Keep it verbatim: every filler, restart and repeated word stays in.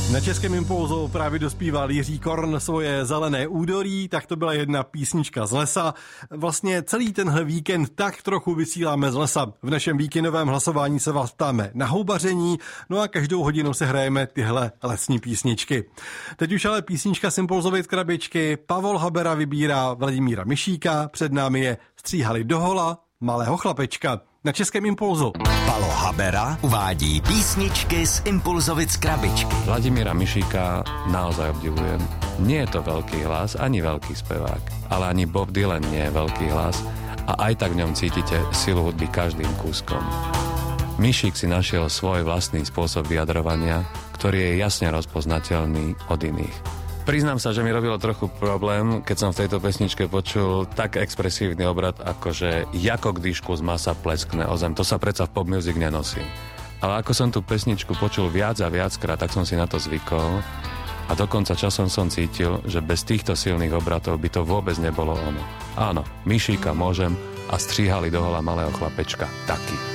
Na Českém Impulzu právě dospíval Jiří Korn svoje Zelené údolí, tak to byla jedna písnička z lesa. Vlastně celý tenhle víkend tak trochu vysíláme z lesa. V našem víkendovém hlasování se vás ptáme na houbaření, no a každou hodinu se hrajeme tyhle lesní písničky. Teď už ale písnička z Impulzovy krabičky. Pavol Habera vybírá Vladimíra Mišíka, před námi je Stříhali do hola malého chlapečka. Na Českém Impulzu. Palo Habera uvádí písničky z Impulzovic krabičky. Vladimíra Mišíka naozaj obdivujem. Nie je to veľký hlas, ani veľký spevák, ale ani Bob Dylan nie je veľký hlas a aj tak v ňom cítite silu hudby každým kúskom. Mišík si našiel svoj vlastný spôsob vyjadrovania, ktorý je jasne rozpoznateľný od iných. Priznám sa, že mi robilo trochu problém, keď som v tejto pesničke počul tak expresívny obrad, ako že jako když kus masa pleskne o zem. To sa predsa v pop music nenosí. Ale ako som tú pesničku počul viac a viackrát, tak som si na to zvykol a dokonca časom som cítil, že bez týchto silných obratov by to vôbec nebolo ono. Áno, Mišíka môžem a Stříhali do hola malého chlapečka taky.